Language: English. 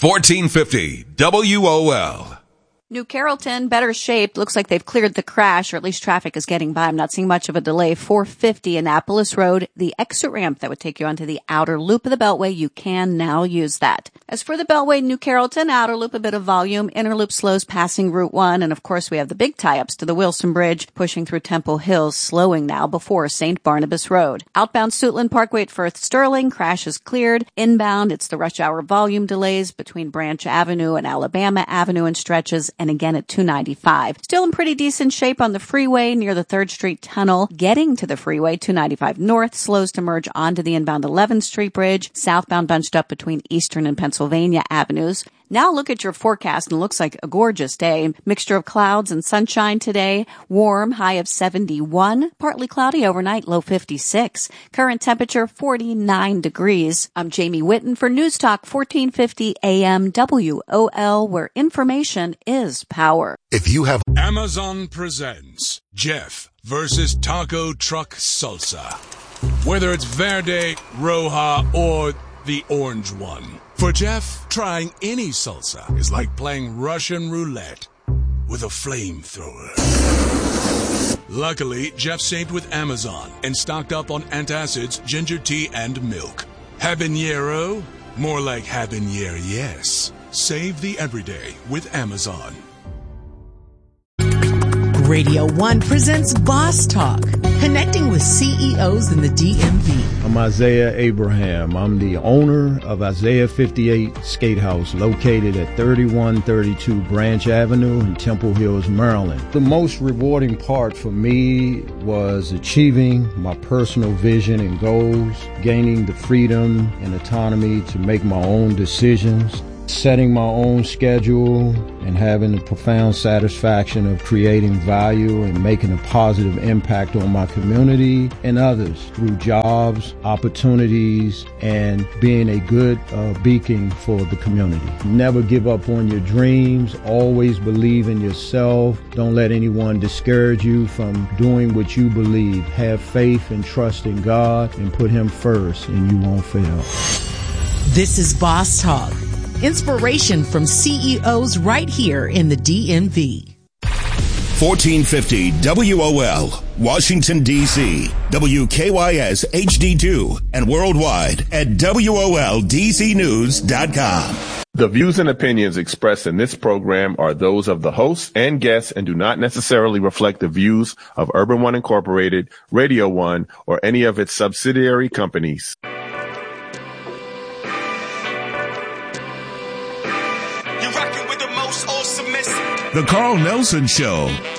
1450 WOL. New Carrollton, better shaped. Looks like they've cleared the crash, or at least traffic is getting by. I'm not seeing much of a delay. 450 Annapolis Road, the exit ramp that would take you onto the outer loop of the Beltway. You can now use that. As for the Beltway, New Carrollton, outer loop, a bit of volume. Inner loop slows passing Route 1. And of course, we have the big tie-ups to the Wilson Bridge, pushing through Temple Hills, slowing now before St. Barnabas Road. Outbound Suitland Parkway at Firth Sterling, crash is cleared. Inbound, it's the rush hour volume delays between Branch Avenue and Alabama Avenue and stretches, and again at 295. Still in pretty decent shape on the freeway near the 3rd Street Tunnel. Getting to the freeway, 295 North, slows to merge onto the inbound 11th Street Bridge. Southbound bunched up between Eastern and Pennsylvania Avenues. Now look at your forecast, and it looks like a gorgeous day. Mixture of clouds and sunshine today. Warm, high of 71. Partly cloudy overnight, low 56. Current temperature 49 degrees. I'm Jamie Whitten for News Talk 1450 AM WOL, where information is power. If you have Amazon presents Jeff versus Taco Truck Salsa. Whether it's Verde, Roja, or the orange one. For Jeff, trying any salsa is like playing Russian roulette with a flamethrower. Luckily, Jeff saved with Amazon and stocked up on antacids, ginger tea, and milk. Habanero? More like habanero, yes. Save the everyday with Amazon. Radio 1 presents Boss Talk, connecting with CEOs in the DMV. I'm Isaiah Abraham. I'm the owner of Isaiah 58 Skate House, located at 3132 Branch Avenue in Temple Hills, Maryland. The most rewarding part for me was achieving my personal vision and goals, gaining the freedom and autonomy to make my own decisions, setting my own schedule, and having the profound satisfaction of creating value and making a positive impact on my community and others through jobs, opportunities, and being a good beacon for the community. Never give up on your dreams. Always believe in yourself. Don't let anyone discourage you from doing what you believe. Have faith and trust in God and put Him first, and you won't fail. This is Boss Talk. Inspiration from CEOs right here in the DMV. 1450 WOL, Washington, D.C., WKYS HD2, and worldwide at WOLDCnews.com. The views and opinions expressed in this program are those of the hosts and guests and do not necessarily reflect the views of Urban One Incorporated, Radio One, or any of its subsidiary companies. The Carl Nelson Show